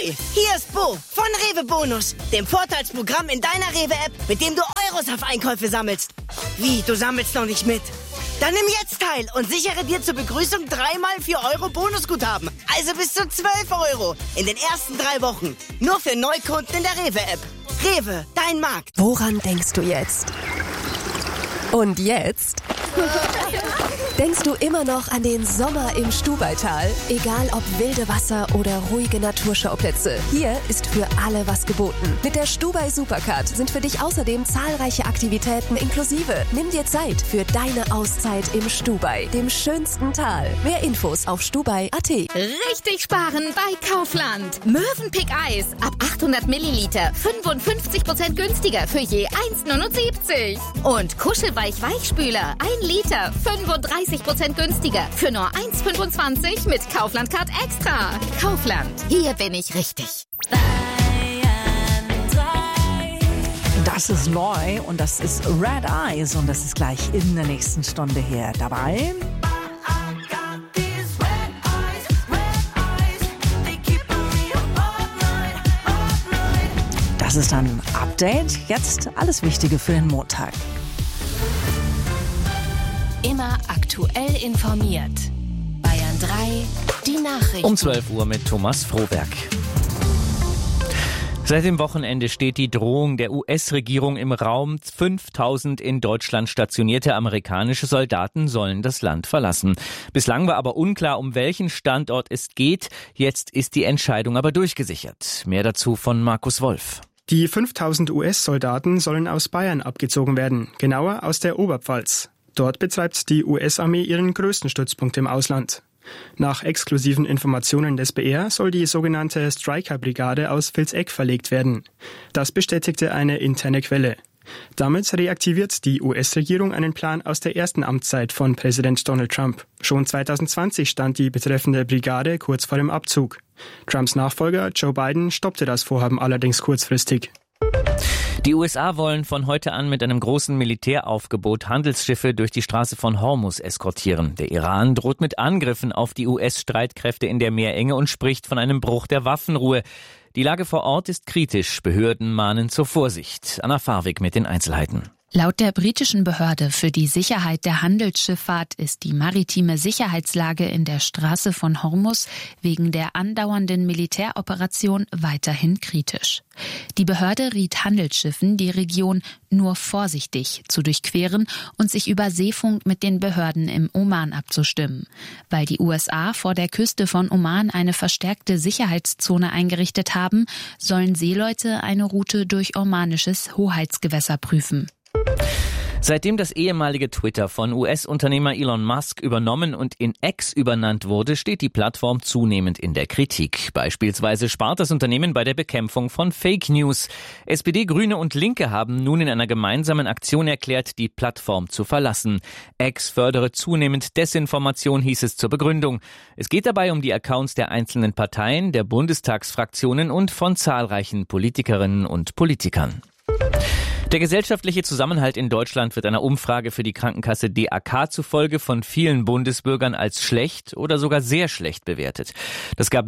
Hier ist Bo von Rewe Bonus, dem Vorteilsprogramm in deiner Rewe-App, mit dem du Euros auf Einkäufe sammelst. Wie, du sammelst noch nicht mit? Dann nimm jetzt teil und sichere dir zur Begrüßung 3x 4 Euro Bonusguthaben. Also bis zu 12 Euro in den ersten 3 Wochen. Nur für Neukunden in der Rewe-App. Rewe, dein Markt. Woran denkst du jetzt? Und jetzt? Denkst du immer noch an den Sommer im Stubaital? Egal ob wilde Wasser oder ruhige Naturschauplätze, hier ist für alle was geboten. Mit der Stubai Supercard sind für dich außerdem zahlreiche Aktivitäten inklusive. Nimm dir Zeit für deine Auszeit im Stubai, dem schönsten Tal. Mehr Infos auf stubai.at. Richtig sparen bei Kaufland. Mövenpick Eis ab 800 Milliliter 55% günstiger für je 1,79. Und Kuschelweich Weichspüler 1 Liter 35% günstiger für nur 1,25 mit Kaufland Card Extra. Kaufland, hier bin ich richtig. Das ist neu und das ist Red Eyes und das ist gleich in der nächsten Stunde hier dabei. Das ist ein Update. Jetzt alles Wichtige für den Montag. Immer aktuell informiert. Bayern 3, die Nachrichten. Um 12 Uhr mit Thomas Frohberg. Seit dem Wochenende steht die Drohung der US-Regierung im Raum. 5000 in Deutschland stationierte amerikanische Soldaten sollen das Land verlassen. Bislang war aber unklar, um welchen Standort es geht. Jetzt ist die Entscheidung aber durchgesichert. Mehr dazu von Markus Wolf. Die 5000 US-Soldaten sollen aus Bayern abgezogen werden, genauer aus der Oberpfalz. Dort betreibt die US-Armee ihren größten Stützpunkt im Ausland. Nach exklusiven Informationen des BR soll die sogenannte Stryker-Brigade aus Vilseck verlegt werden. Das bestätigte eine interne Quelle. Damit reaktiviert die US-Regierung einen Plan aus der ersten Amtszeit von Präsident Donald Trump. Schon 2020 stand die betreffende Brigade kurz vor dem Abzug. Trumps Nachfolger Joe Biden stoppte das Vorhaben allerdings kurzfristig. Die USA wollen von heute an mit einem großen Militäraufgebot Handelsschiffe durch die Straße von Hormuz eskortieren. Der Iran droht mit Angriffen auf die US-Streitkräfte in der Meerenge und spricht von einem Bruch der Waffenruhe. Die Lage vor Ort ist kritisch. Behörden mahnen zur Vorsicht. Anna Farwig mit den Einzelheiten. Laut der britischen Behörde für die Sicherheit der Handelsschifffahrt ist die maritime Sicherheitslage in der Straße von Hormuz wegen der andauernden Militäroperation weiterhin kritisch. Die Behörde riet Handelsschiffen, die Region nur vorsichtig zu durchqueren und sich über Seefunk mit den Behörden im Oman abzustimmen. Weil die USA vor der Küste von Oman eine verstärkte Sicherheitszone eingerichtet haben, sollen Seeleute eine Route durch omanisches Hoheitsgewässer prüfen. Seitdem das ehemalige Twitter von US-Unternehmer Elon Musk übernommen und in X übernannt wurde, steht die Plattform zunehmend in der Kritik. Beispielsweise spart das Unternehmen bei der Bekämpfung von Fake News. SPD, Grüne und Linke haben nun in einer gemeinsamen Aktion erklärt, die Plattform zu verlassen. X fördere zunehmend Desinformation, hieß es zur Begründung. Es geht dabei um die Accounts der einzelnen Parteien, der Bundestagsfraktionen und von zahlreichen Politikerinnen und Politikern. Der gesellschaftliche Zusammenhalt in Deutschland wird einer Umfrage für die Krankenkasse DAK zufolge von vielen Bundesbürgern als schlecht oder sogar sehr schlecht bewertet. Das gaben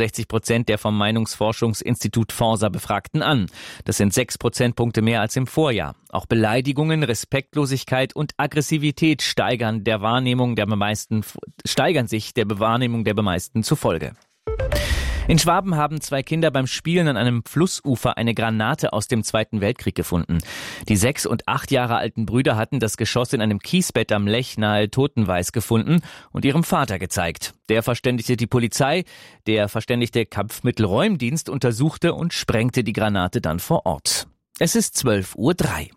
67% der vom Meinungsforschungsinstitut Forsa Befragten an. Das sind 6 Prozentpunkte mehr als im Vorjahr. Auch Beleidigungen, Respektlosigkeit und Aggressivität steigern sich der Wahrnehmung der meisten zufolge. In Schwaben haben 2 Kinder beim Spielen an einem Flussufer eine Granate aus dem Zweiten Weltkrieg gefunden. Die 6 und 8 Jahre alten Brüder hatten das Geschoss in einem Kiesbett am Lech nahe Totenweis gefunden und ihrem Vater gezeigt. Der verständigte die Polizei, der verständigte Kampfmittelräumdienst untersuchte und sprengte die Granate dann vor Ort. Es ist 12:03 Uhr.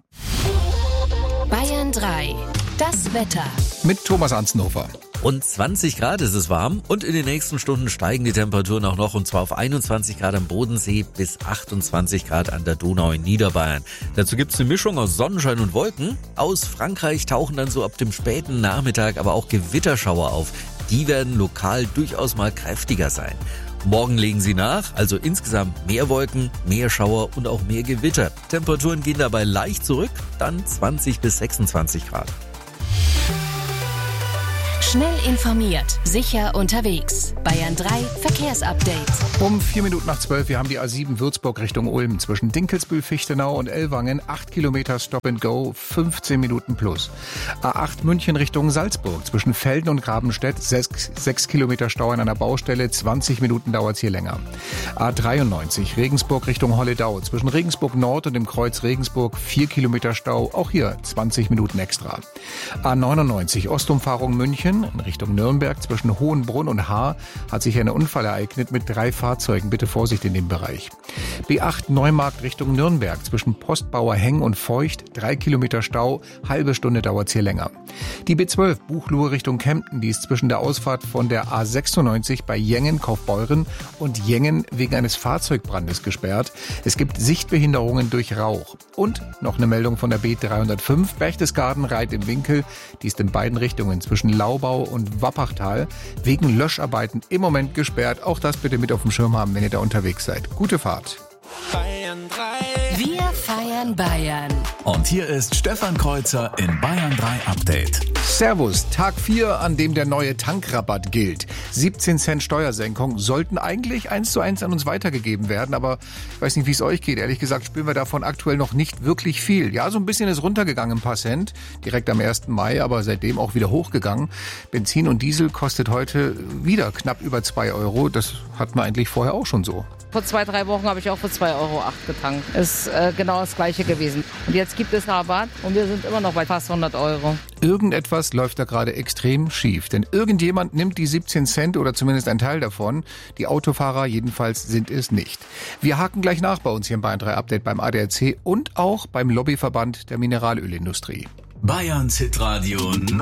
Bayern 3, das Wetter. Mit Thomas Anzenhofer. Rund 20 Grad ist es warm und in den nächsten Stunden steigen die Temperaturen auch noch, und zwar auf 21 Grad am Bodensee bis 28 Grad an der Donau in Niederbayern. Dazu gibt's eine Mischung aus Sonnenschein und Wolken. Aus Frankreich tauchen dann so ab dem späten Nachmittag aber auch Gewitterschauer auf. Die werden lokal durchaus mal kräftiger sein. Morgen legen sie nach, also insgesamt mehr Wolken, mehr Schauer und auch mehr Gewitter. Temperaturen gehen dabei leicht zurück, dann 20 bis 26 Grad. Schnell informiert, sicher unterwegs. Bayern 3 Verkehrsupdate. Um 12:04, wir haben die A7 Würzburg Richtung Ulm. Zwischen Dinkelsbühl, Fichtenau und Ellwangen 8 Kilometer Stop and Go, 15 Minuten plus. A8 München Richtung Salzburg. Zwischen Velden und Grabenstedt 6 Kilometer Stau an einer Baustelle, 20 Minuten dauert es hier länger. A93 Regensburg Richtung Holledau. Zwischen Regensburg Nord und dem Kreuz Regensburg 4 Kilometer Stau, auch hier 20 Minuten extra. A99 Ostumfahrung München in Richtung Nürnberg. Zwischen Hohenbrunn und Haar hat sich ein Unfall ereignet mit 3 Fahrzeugen. Bitte Vorsicht in dem Bereich. B8 Neumarkt Richtung Nürnberg. Zwischen Postbauer Heng und Feucht 3 Kilometer Stau. Halbe Stunde dauert es hier länger. Die B12 Buchloe Richtung Kempten. Die ist zwischen der Ausfahrt von der A96 bei Jengen, Kaufbeuren und Jengen wegen eines Fahrzeugbrandes gesperrt. Es gibt Sichtbehinderungen durch Rauch. Und noch eine Meldung von der B305 Berchtesgaden-Reit im Winkel. Die ist in beiden Richtungen zwischen Laubau und Wappachtal wegen Löscharbeiten im Moment gesperrt. Auch das bitte mit auf dem Schirm haben, wenn ihr da unterwegs seid. Gute Fahrt. Bayern 3. Wir feiern Bayern. Und hier ist Stefan Kreuzer in Bayern 3 Update. Servus, Tag 4, an dem der neue Tankrabatt gilt. 17 Cent Steuersenkung sollten eigentlich 1:1 an uns weitergegeben werden, aber ich weiß nicht, wie es euch geht. Ehrlich gesagt spüren wir davon aktuell noch nicht wirklich viel. Ja, so ein bisschen ist runtergegangen, ein paar Cent, direkt am 1. Mai, aber seitdem auch wieder hochgegangen. Benzin und Diesel kostet heute wieder knapp über 2 Euro. Das hatten wir eigentlich vorher auch schon so. Vor 2-3 Wochen habe ich auch für 2,08 Euro getankt. Ist genau das Gleiche gewesen. Und jetzt gibt es Rabatt und wir sind immer noch bei fast 100 Euro. Irgendetwas läuft da gerade extrem schief. Denn irgendjemand nimmt die 17 Cent oder zumindest ein Teil davon. Die Autofahrer jedenfalls sind es nicht. Wir haken gleich nach bei uns hier im Bayern 3 Update beim ADAC und auch beim Lobbyverband der Mineralölindustrie. Bayerns Hitradio